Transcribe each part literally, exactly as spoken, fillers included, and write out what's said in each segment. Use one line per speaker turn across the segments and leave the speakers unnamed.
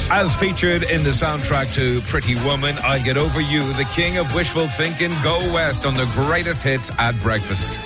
As featured in the soundtrack to Pretty Woman, I Get Over You, the king of wishful thinking, Go West on the greatest hits at breakfast.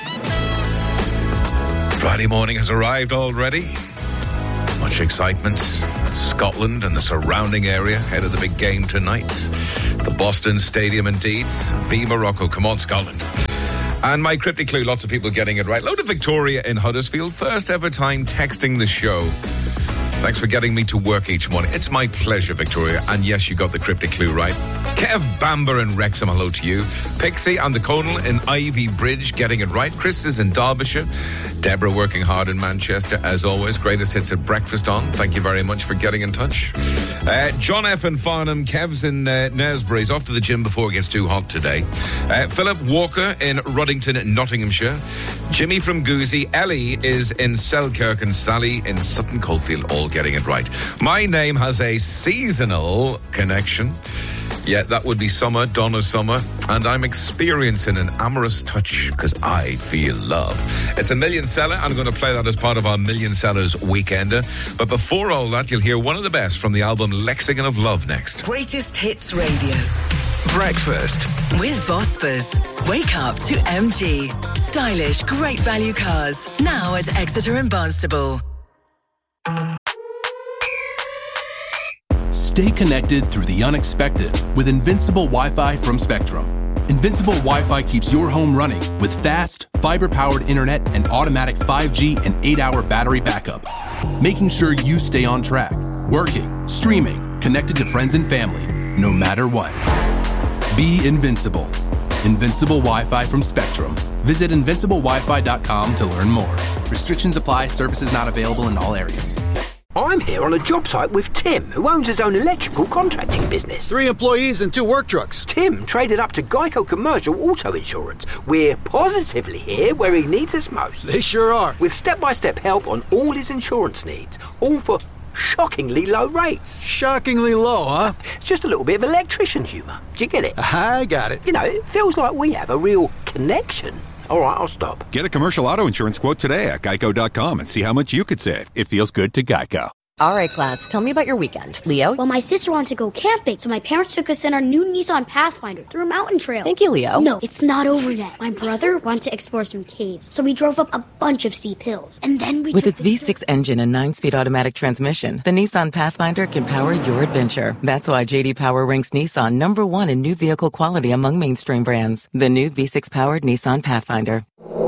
Friday morning has arrived already. Much excitement. Scotland and the surrounding area ahead of the big game tonight. The Boston Stadium indeed. V Morocco. Come on, Scotland. And my cryptic clue, lots of people getting it right. Hello to Victoria in Huddersfield. First ever time texting the show. Thanks for getting me to work each morning. It's my pleasure, Victoria. And yes, you got the cryptic clue right. Kev Bamber in Wrexham, hello to you. Pixie and the Conal in Ivy Bridge getting it right. Chris is in Derbyshire. Deborah working hard in Manchester, as always. Greatest hits at breakfast on. Thank you very much for getting in touch. Uh, John F. in Farnham. Kev's in uh, Knaresborough. He's off to the gym before it gets too hot today. Uh, Philip Walker in Ruddington, Nottinghamshire. Jimmy from Goosey. Ellie is in Selkirk and Sally in Sutton Coldfield, all getting it right. My name has a seasonal connection. Yeah, that would be summer, Donna Summer, and I'm experiencing an amorous touch because I feel love. It's a million seller. I'm going to play that as part of our Million Sellers Weekender. But before all that, you'll hear one of the best from the album Lexicon of Love next.
Greatest Hits Radio.
Breakfast
with Vospers. Wake up to M G. Stylish, great value cars. Now at Exeter and Barnstable.
Stay connected through the unexpected with Invincible Wi-Fi from Spectrum. Invincible Wi-Fi keeps your home running with fast, fiber-powered internet and automatic five G and eight hour battery backup, making sure you stay on track, working, streaming, connected to friends and family, no matter what. Be invincible. Invincible Wi-Fi from Spectrum. Visit invincible wi fi dot com to learn more. Restrictions apply. Services not available in all areas.
I'm here on a job site with Tim, who owns his own electrical contracting business.
Three employees and two work trucks.
Tim traded up to Geico Commercial Auto Insurance. We're positively here where he needs us most.
They sure are.
With step-by-step help on all his insurance needs, all for shockingly low rates.
Shockingly low, huh?
It's just a little bit of electrician humour. Do you get it?
I got it.
You know, it feels like we have a real connection. All right, I'll stop.
Get a commercial auto insurance quote today at geico dot com and see how much you could save. It feels good to Geico.
All right, class, tell me about your weekend. Leo?
Well, my sister wanted to go camping, so my parents took us in our new Nissan Pathfinder through a mountain trail.
Thank you, Leo.
No, it's not over yet. My brother wanted to explore some caves, so we drove up a bunch of steep hills. And then we
With its V six engine and nine-speed automatic transmission, the Nissan Pathfinder can power your adventure. That's why J D Power ranks Nissan number one in new vehicle quality among mainstream brands. The new V six-powered Nissan Pathfinder.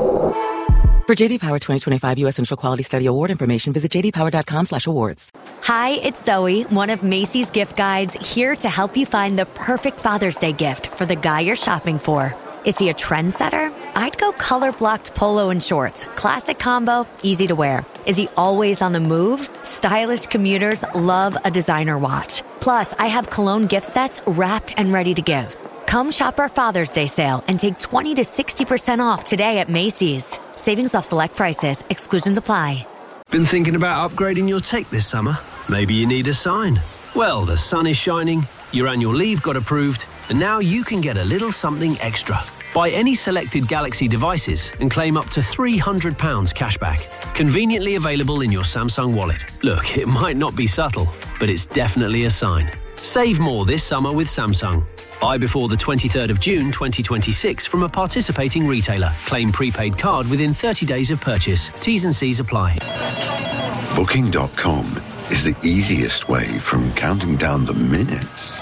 For J D Power twenty twenty-five U S Central Quality Study Award information, visit j d power dot com slash awards.
Hi, it's Zoe, one of Macy's gift guides, here to help you find the perfect Father's Day gift for the guy you're shopping for. Is he a trendsetter? I'd go color-blocked polo and shorts. Classic combo, easy to wear. Is he always on the move? Stylish commuters love a designer watch. Plus, I have cologne gift sets wrapped and ready to give. Come shop our Father's Day sale and take twenty to sixty percent off today at Macy's. Savings off select prices. Exclusions apply.
Been thinking about upgrading your tech this summer? Maybe you need a sign. Well, the sun is shining, your annual leave got approved, and now you can get a little something extra. Buy any selected Galaxy devices and claim up to three hundred pounds cashback. Conveniently available in your Samsung wallet. Look, it might not be subtle, but it's definitely a sign. Save more this summer with Samsung. Buy before the twenty-third of June twenty twenty-six from a participating retailer. Claim prepaid card within thirty days of purchase. T's and C's apply.
Booking dot com is the easiest way from counting down the minutes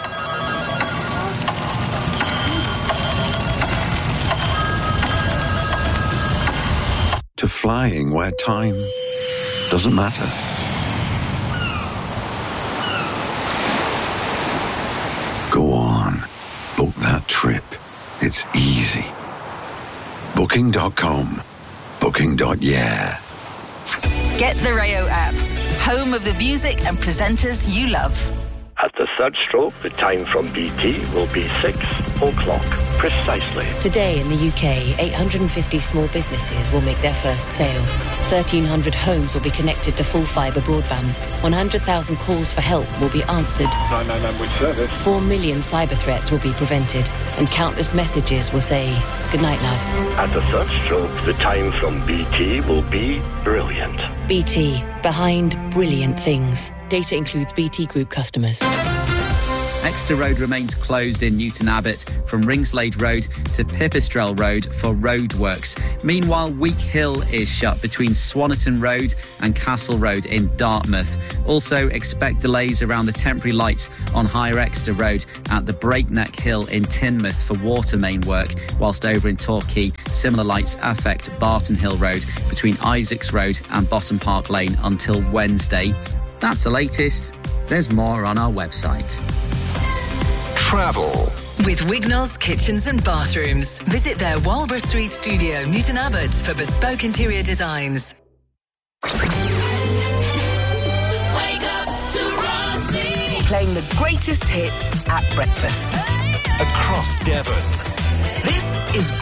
to flying where time doesn't matter. Go on. Book that trip. It's easy. Booking dot com. Booking. Yeah.
Get the Rayo app. Home of the music and presenters you love.
At the third stroke, the time from B T will be six o'clock precisely.
Today in the U K, eight hundred fifty small businesses will make their first sale. thirteen hundred homes will be connected to full fibre broadband. one hundred thousand calls for help will be answered.
nine nine nine, which service?
four million cyber threats will be prevented. And countless messages will say, "Good night, love."
At the third stroke, the time from B T will be brilliant.
B T, behind brilliant things. Data includes B T Group customers.
Exeter Road remains closed in Newton Abbot from Ringslade Road to Pipistrel Road for roadworks. Meanwhile, Week Hill is shut between Swannerton Road and Castle Road in Dartmouth. Also, expect delays around the temporary lights on Higher Exeter Road at the Breakneck Hill in Teignmouth for water main work, whilst over in Torquay, similar lights affect Barton Hill Road between Isaacs Road and Bottom Park Lane until Wednesday. That's the latest. There's more on our website.
Travel. With Wignall's Kitchens and Bathrooms. Visit their Walborough Street studio, Newton Abbot, for bespoke interior designs.
Wake up to Rossi. Playing the greatest hits at breakfast. Across Devon. This is